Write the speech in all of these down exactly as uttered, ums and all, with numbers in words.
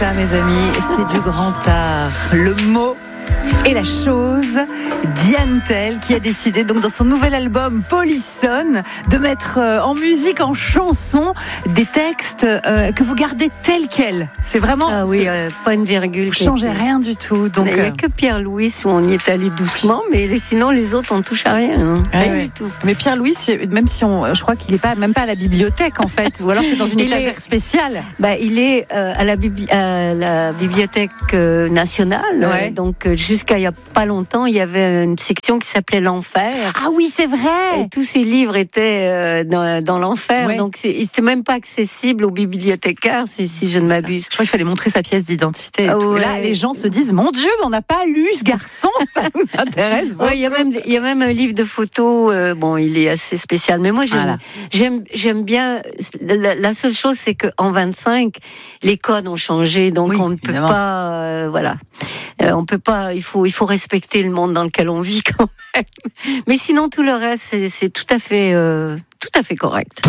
ça, mes amis, c'est du grand art. Le mot et la chose, Diane Tell qui a décidé donc dans son nouvel album Polisson de mettre euh, en musique, en chanson, des textes euh, que vous gardez tels quels. C'est vraiment. Ah oui, euh, pas une virgule. Vous changez rien du tout. Donc il n'y a euh... que Pierre-Louis où on y est allé doucement, mais sinon les autres on touche à rien. Hein. Ouais, rien ouais. du tout. Mais Pierre-Louis, même si on, je crois qu'il n'est pas même pas à la bibliothèque en fait, ou alors c'est dans une il étagère est, spéciale. Bah, il est euh, à, la bibli- à la bibliothèque euh, nationale. Ouais. Euh, donc euh, jusqu'à il y a pas longtemps, il y avait une section qui s'appelait l'enfer. Ah oui, c'est vrai. Et tous ces livres étaient euh, dans, dans l'enfer, Ouais. donc c'est, c'était même pas accessible aux bibliothécaires, si, si je ne m'abuse. Je crois qu'il fallait montrer sa pièce d'identité. Ah Et tout. ouais. Là, les gens se disent, mon Dieu, mais on n'a pas lu ce garçon. Ça nous intéresse. Ouais, il y a même, il y a même un livre de photos. Euh, bon, il est assez spécial, mais moi j'aime, Voilà. j'aime, j'aime bien. La, la seule chose, c'est que en vingt-cinq, les codes ont changé, donc Oui, on ne peut évidemment. pas, euh, voilà, euh, on peut pas. Il faut, il faut respecter le monde dans lequel on vit quand même. Mais sinon, tout le reste, c'est, c'est tout à fait, euh, tout à fait correct.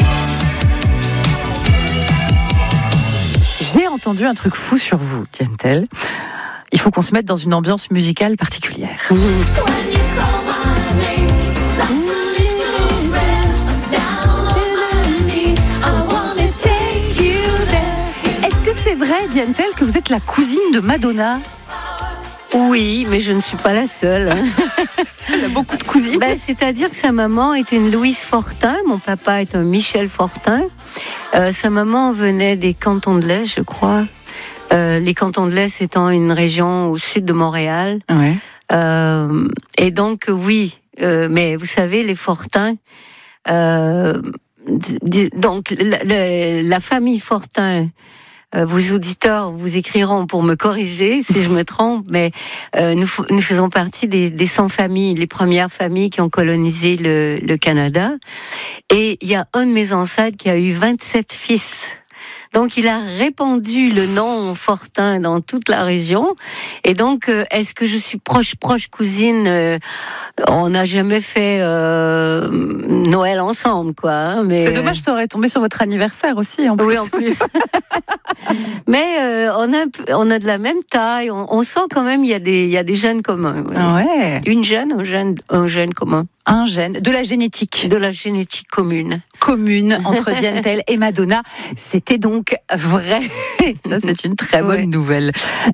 J'ai entendu un truc fou sur vous, Diane Tell. Il faut qu'on se mette dans une ambiance musicale particulière. Est-ce que c'est vrai, Diane Tell, que vous êtes la cousine de Madonna? Oui, mais je ne suis pas la seule. Elle a beaucoup de cousines. Ben, c'est-à-dire que sa maman est une Louise Fortin, mon papa est un Michel Fortin. Euh, sa maman venait des Cantons de l'Est, je crois. Euh, les Cantons de l'Est étant une région au sud de Montréal. Ouais. Euh, et donc, oui, euh, mais vous savez, les Fortins... Euh, d- d- donc, la, la, la famille Fortin... Euh, vos auditeurs vous écriront pour me corriger si je me trompe, mais euh, nous, nous faisons partie des, des cent familles, les premières familles qui ont colonisé le, le Canada. Et il y a un de mes ancêtres qui a eu vingt-sept fils. Donc, il a répandu le nom Fortin dans toute la région. Et donc, euh, est-ce que je suis proche, proche cousine euh, On n'a jamais fait euh, Noël ensemble, quoi. Hein, mais C'est dommage, ça aurait tombé sur votre anniversaire aussi, en plus. oui, en plus. Mais euh, on a un peu- on a de la même taille. On, on sent quand même il y a des il y a des gènes communs. Ouais. Ah ouais. Une gène, un gène, un gène commun, Un gène, de la génétique de la génétique commune. commune entre Diane Tell et Madonna. C'était donc vrai. Ça, c'est une très bonne Ouais. nouvelle.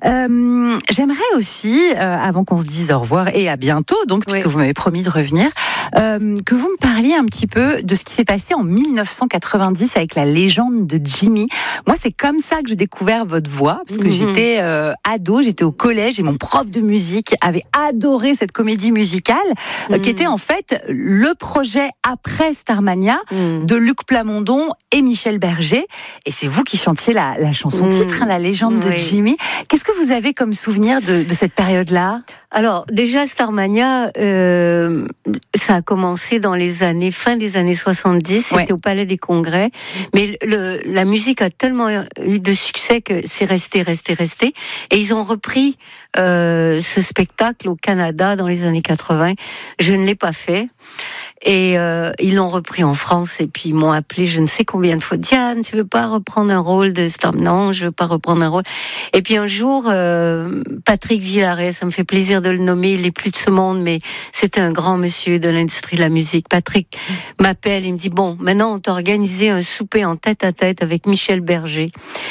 Euh, j'aimerais aussi, euh, avant qu'on se dise au revoir et à bientôt, donc puisque Oui. vous m'avez promis de revenir, euh, que vous me parliez un petit peu de ce qui s'est passé en mille neuf cent quatre-vingt-dix avec la légende de Jimmy. Moi, c'est comme ça que j'ai découvert votre voix, parce que Mhm. j'étais euh, ado, j'étais au collège et mon prof de musique avait adoré cette comédie musicale, euh, qui Mhm. était en fait le projet après Starmania Mm. de Luc Plamondon et Michel Berger. Et c'est vous qui chantiez la, la chanson Mmh. titre, hein, la légende de Oui. Jimmy. Qu'est-ce que vous avez comme souvenir de, de cette période-là? Alors déjà Starmania, euh, ça a commencé dans les années fin des années soixante-dix. C'était Ouais. au Palais des Congrès, mais le, la musique a tellement eu de succès que c'est resté, resté, resté. Et ils ont repris euh, ce spectacle au Canada dans les années quatre-vingts. Je ne l'ai pas fait. Et euh, ils l'ont repris en France et puis ils m'ont appelé je ne sais combien de fois. Diane, tu veux pas reprendre un rôle de Star? Non, je veux pas reprendre un rôle. Et puis un jour, euh, Patrick Villaret, ça me fait plaisir de le nommer, il est plus de ce monde, mais c'était un grand monsieur de l'industrie de la musique. Patrick m'appelle, il me dit bon, maintenant on t'a organisé un souper en tête à tête avec Michel Berger.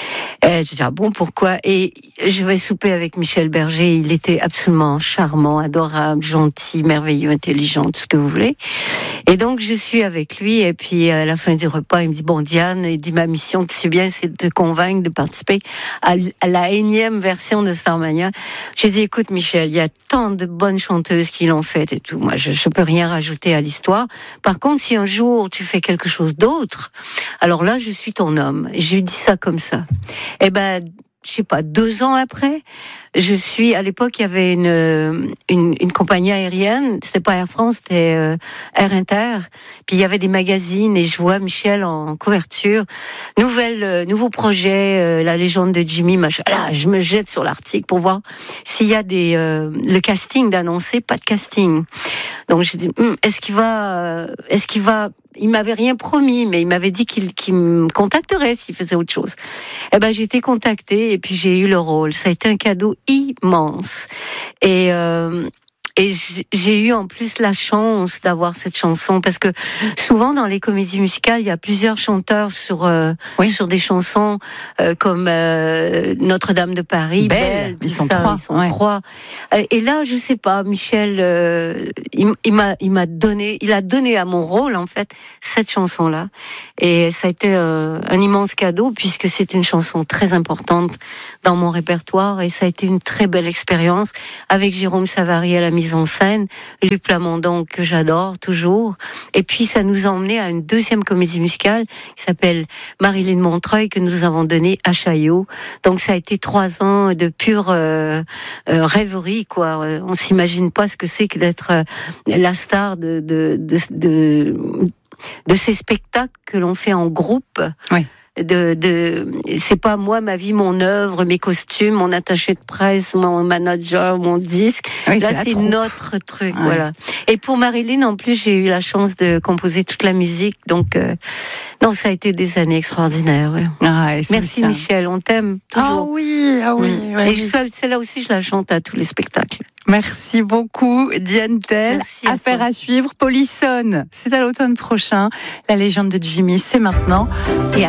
Et je dis ah bon, pourquoi? Et je vais souper avec Michel Berger. Il était absolument charmant, adorable, gentil, merveilleux, intelligent, tout ce que vous voulez. Et donc je suis avec lui et puis à la fin du repas il me dit bon Diane, il dit ma mission tu sais bien c'est de te convaincre de participer à, à la énième version de Starmania. J'ai dit écoute Michel, il y a tant de bonnes chanteuses qui l'ont fait et tout, moi je, je peux rien rajouter à l'histoire. Par contre si un jour tu fais quelque chose d'autre, alors là je suis ton homme. Et je lui dis ça comme ça. Et ben je sais pas, deux ans après, je suis, à l'époque, il y avait une, une, une compagnie aérienne, c'était pas Air France, c'était euh, Air Inter, puis il y avait des magazines, et je vois Michel en couverture, nouvelle, euh, nouveau projet, euh, la légende de Jimmy, machin. Là, je me jette sur l'article pour voir s'il y a des, euh, le casting d'annoncer, pas de casting. Donc, j'ai dit, hm, est-ce qu'il va, euh, est-ce qu'il va il m'avait rien promis, mais il m'avait dit qu'il, qu'il me contacterait s'il faisait autre chose. Eh ben, j'ai été contactée et puis j'ai eu le rôle. Ça a été un cadeau immense. Et, euh, Et j'ai eu en plus la chance d'avoir cette chanson parce que souvent dans les comédies musicales, il y a plusieurs chanteurs sur euh, oui. sur des chansons euh, comme euh, Notre-Dame de Paris, Belle, Belle, ils sont ça, trois. Ils sont ouais. trois. Et là, je sais pas, Michel, euh, il, il m'a il m'a donné, il a donné à mon rôle en fait cette chanson-là. Et ça a été euh, un immense cadeau puisque c'est une chanson très importante dans mon répertoire et ça a été une très belle expérience avec Jérôme Savary à la mise en scène, Luc Plamondon que j'adore toujours, et puis ça nous a emmené à une deuxième comédie musicale qui s'appelle Marilyn Montreuil que nous avons donnée à Chaillot. Donc ça a été trois ans de pure euh, euh, rêverie quoi. On s'imagine pas ce que c'est que d'être euh, la star de de de, de de ces spectacles que l'on fait en groupe. Oui. De, de, c'est pas moi, ma vie, mon œuvre, mes costumes, mon attaché de presse, mon manager, mon disque. Oui, Là, c'est, c'est notre truc, ouais. voilà. Et pour Marilyn, en plus, j'ai eu la chance de composer toute la musique, donc euh, non, ça a été des années extraordinaires. Ouais. Ah, Merci ça. Michel, on t'aime toujours. Ah oui, ah oui. Mmh. Ouais, et oui. celle-là aussi, je la chante à tous les spectacles. Merci beaucoup, Diane Tell. Merci à Affaire toi. à suivre. Polissonne, c'est à l'automne prochain. La légende de Jimmy, c'est maintenant. Et